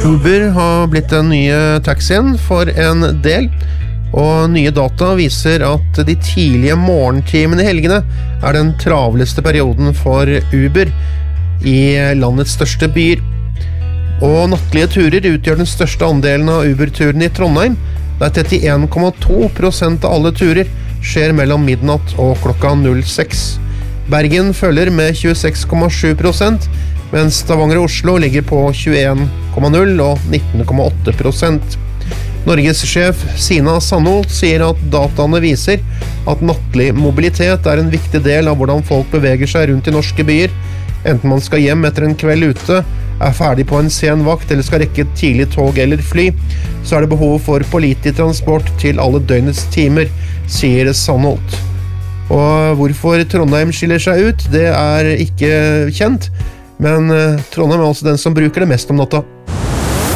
Uber har blitt den nye taxien for en del, og nye data viser at de tidlige morgentimene i helgene er den travleste perioden for Uber i landets største byer. Og nattlige turer utgjør den største andelen av Uber-turene i Trondheim, der 31,2% av alle turer skjer mellom midnatt og klokka 06. Bergen følger med 26,7%, mens Stavanger og Oslo ligger på 21,0% og 19,8%. Norges sjef Sina Sandholt sier at dataene viser at nattlig mobilitet er en viktig del av hvordan folk beveger seg rundt i norske byer. Enten man skal hjem etter en kveld ute, er ferdig på en sen vakt eller skal rekke et tidlig tog eller fly, så er det behov for pålitelig transport til alle døgnets timer, sier Sandholt. Og hvorfor Trondheim skiller seg ut, det er ikke kjent, men Trondheim er altså den som bruker det mest om natta.